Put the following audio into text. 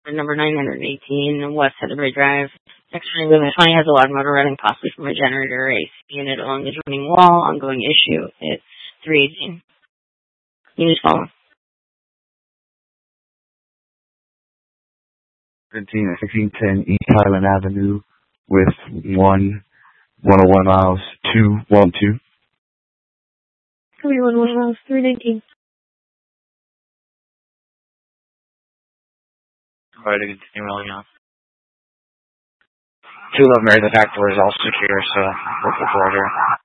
number 918 West Heatherbury Drive. Extreme limit 20 has a lot of motor running, possibly from a generator or AC unit along the joining wall. Ongoing issue. It's 318. You just follow. 1610 East Highland Avenue with 101 miles 212. 101 miles 319. Alright, to continue rolling off. 211 Mary, the back door is all secure, so look for order.